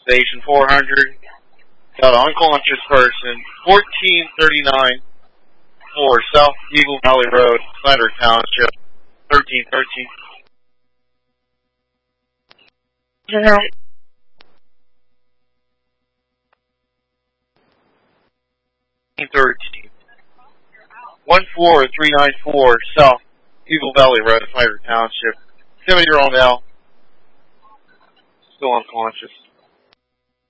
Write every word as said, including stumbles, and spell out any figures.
Station four hundred. Got an unconscious person. fourteen thirty-nine for South Eagle Valley Road, Snyder Township. thirteen thirteen. thirteen. one four three nine four South Eagle Valley Road, Snyder Township. seventy-year-old male. Still unconscious.